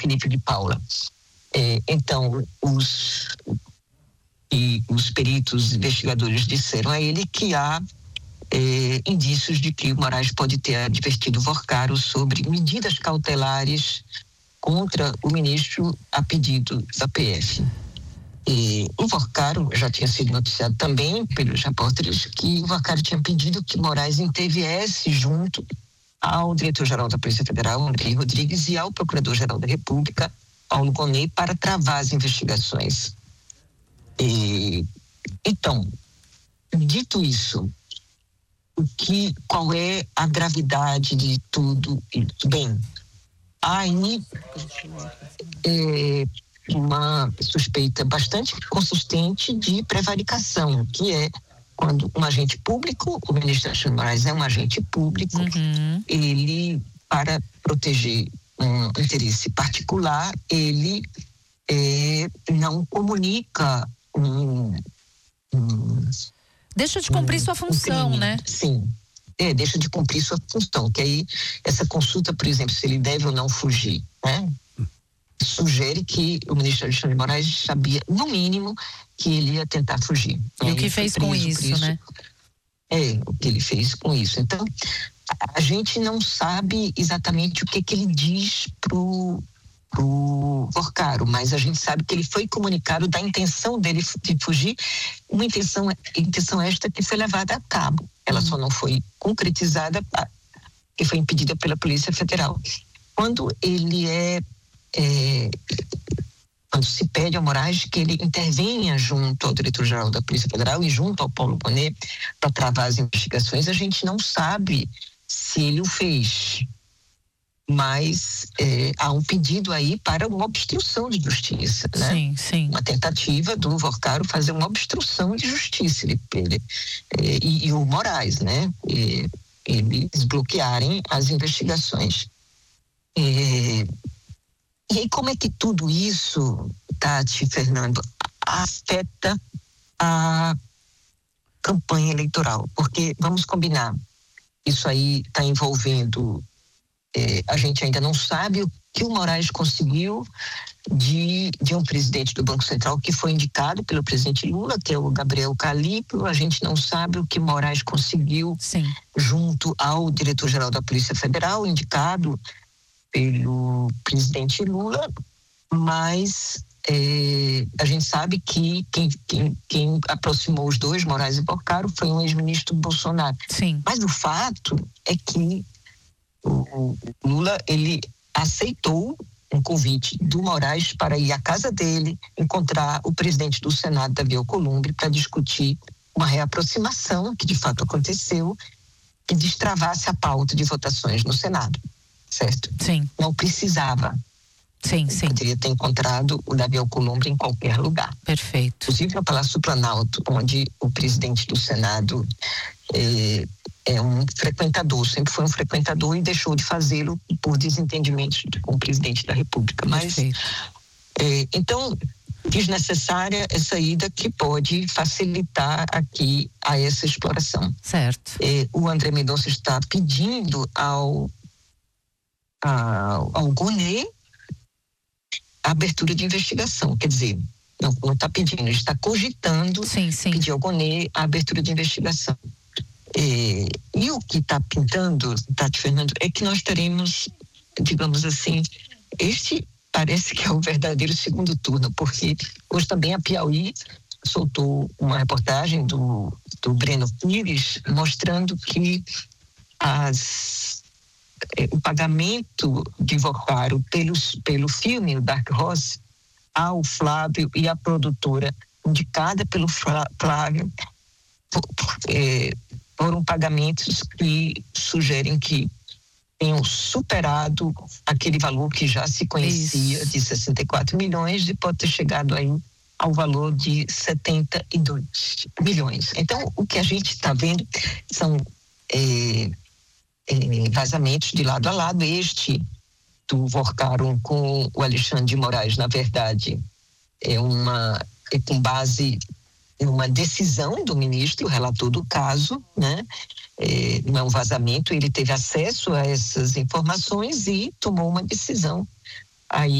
Felipe de Paula. Então, os peritos investigadores disseram a ele que há indícios de que o Moraes pode ter advertido Vorcaro sobre medidas cautelares contra o ministro a pedido da PF. E o Vorcaro já tinha sido noticiado também pelos repórteres que o Vorcaro tinha pedido que Moraes interviesse junto ao diretor-geral da Polícia Federal, Andrei Rodrigues, e ao procurador-geral da República, Paulo Gonet, para travar as investigações. Então, dito isso, qual é a gravidade de tudo? Bem, há aí uma suspeita bastante consistente de prevaricação, que é quando um agente público, o ministro Alexandre de Moraes é um agente público, ele, para proteger um interesse particular, ele não comunica deixa de cumprir sua função, crime, né? Sim. Deixa de cumprir sua função, que aí essa consulta, por exemplo, se ele deve ou não fugir, né? Sugere que o ministro Alexandre de Moraes sabia, no mínimo, que ele ia tentar fugir. E o que fez com isso, né? O que ele fez com isso. Então, a gente não sabe exatamente o que ele diz pro Vorcaro, mas a gente sabe que ele foi comunicado da intenção dele de fugir, uma intenção esta que foi levada a cabo. Ela só não foi concretizada, que foi impedida pela Polícia Federal. Quando quando se pede ao Moraes que ele intervenha junto ao diretor-geral da Polícia Federal e junto ao Paulo Gonet para travar as investigações, a gente não sabe se ele o fez. Mas há um pedido aí para uma obstrução de justiça, né? Sim, sim. Uma tentativa do Vorcaro fazer uma obstrução de justiça e o Moraes, né? Eles bloquearem as investigações. E aí, como é que tudo isso, Tati, Fernando, afeta a campanha eleitoral? Porque, vamos combinar, isso aí está envolvendo... a gente ainda não sabe o que o Moraes conseguiu de um presidente do Banco Central que foi indicado pelo presidente Lula, que é o Gabriel Calippo. A gente não sabe o que Moraes conseguiu junto ao diretor-geral da Polícia Federal, indicado pelo presidente Lula, mas a gente sabe que quem aproximou os dois, Moraes e Vorcaro, foi um ex-ministro Bolsonaro. Sim. Mas o fato é que o Lula, ele aceitou um convite do Moraes para ir à casa dele, encontrar o presidente do Senado, Davi Alcolumbre, para discutir uma reaproximação, que de fato aconteceu, que destravasse a pauta de votações no Senado, certo? Sim. Não precisava. Sim. Poderia ter encontrado o Davi Alcolumbre em qualquer lugar. Perfeito. Inclusive no Palácio Planalto, onde o presidente do Senado é um frequentador, sempre foi um frequentador e deixou de fazê-lo por desentendimentos com o presidente da República. Mas, então, desnecessária essa ida que pode facilitar aqui a essa exploração. Certo. O André Mendonça está pedindo ao Gonet a abertura de investigação, quer dizer, não está pedindo, está cogitando pedir ao Gonet a abertura de investigação. E o que está pintando, Tati, Fernando, é que nós teremos, digamos assim, este parece que é o verdadeiro segundo turno, porque hoje também a Piauí soltou uma reportagem do Breno Pires mostrando que o pagamento de Vorcaro pelo filme, o Dark Horse, ao Flávio e à produtora indicada pelo Flávio, foram pagamentos que sugerem que tenham superado aquele valor que já se conhecia, de 64 milhões, e pode ter chegado aí ao valor de 72 milhões. Então, o que a gente está vendo são vazamentos de lado a lado. Este do Vorcaro com o Alexandre de Moraes, na verdade, é com base em uma decisão do ministro, o relator do caso, né? Não é um vazamento, ele teve acesso a essas informações e tomou uma decisão aí